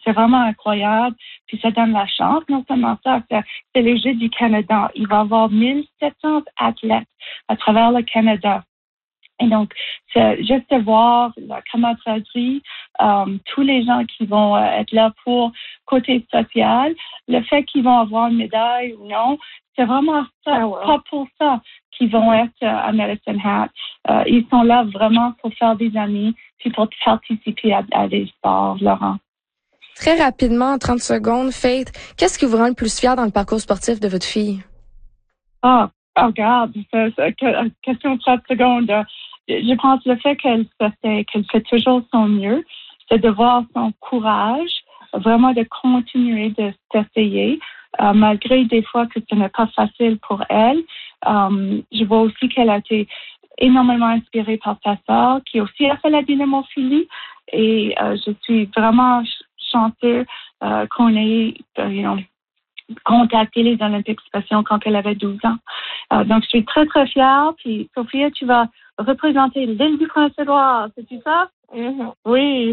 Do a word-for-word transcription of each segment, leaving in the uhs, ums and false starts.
c'est vraiment incroyable. Puis ça donne la chance, non seulement ça, c'est, c'est les Jeux du Canada. Il va y avoir mille sept cents athlètes à travers le Canada. Et donc, c'est juste de voir la camaraderie, euh, tous les gens qui vont euh, être là pour côté social, le fait qu'ils vont avoir une médaille ou non, c'est vraiment ça, oh, wow. Pas pour ça qu'ils vont être euh, à Medicine Hat. Euh, ils sont là vraiment pour faire des amis, puis pour participer à, à des sports, Laurent. Très rapidement, en trente secondes, Faith, qu'est-ce qui vous rend le plus fier dans le parcours sportif de votre fille? Ah, oh, regarde, c'est, c'est, question de trente secondes. Je pense que le fait qu'elle fait, qu'elle fait toujours son mieux, c'est de voir son courage, vraiment de continuer de s'essayer, euh, malgré des fois que ce n'est pas facile pour elle. Um, je vois aussi qu'elle a été énormément inspirée par sa sœur, qui aussi a fait la dynamophilie, et euh, je suis vraiment chanceuse euh, qu'on ait, euh, you know, contacté les Olympiques spéciaux quand elle avait douze ans. Euh, donc, je suis très, très fière. Puis, Sophia, tu vas représenter l'île du Prince-Édouard, c'est-tu ça? Mm-hmm. Oui.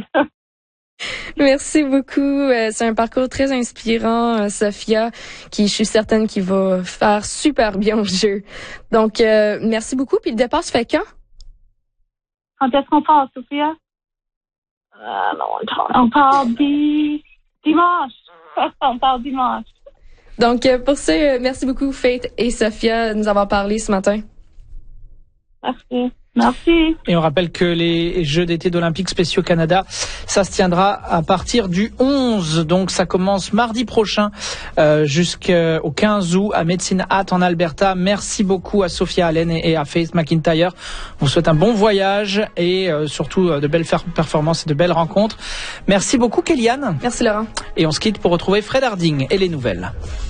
Merci beaucoup. C'est un parcours très inspirant, Sophia, qui je suis certaine qu'il va faire super bien au jeu. Donc, euh, merci beaucoup. Puis le départ se fait quand? Quand est-ce qu'on part, Sophia? Euh, non, on part di... dimanche. On part dimanche. Donc, pour ça, merci beaucoup, Faith et Sophia, de nous avoir parlé ce matin. Merci. Merci. Et on rappelle que les Jeux d'été d'Olympiques spéciaux Canada, ça se tiendra à partir du onze. Donc, ça commence mardi prochain euh, jusqu'au quinze août à Medicine Hat en Alberta. Merci beaucoup à Sophia Allen et à Faith McIntyre. On vous souhaite un bon voyage et euh, surtout euh, de belles performances et de belles rencontres. Merci beaucoup, Kéliane. Merci, Laurent. Et on se quitte pour retrouver Fred Harding et les nouvelles.